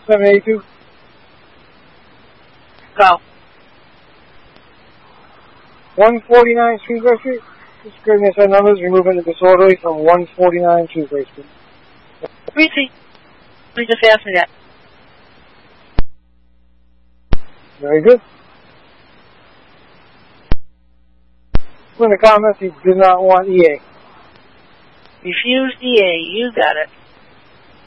782. Go. 149 Shrewsbury Street. Just giving us our numbers. Removing the disorderly from 149 Shrewsbury Street. Reese, please just ask me that. Very good. In the comments, he did not want EA. Refuse EA. You got it.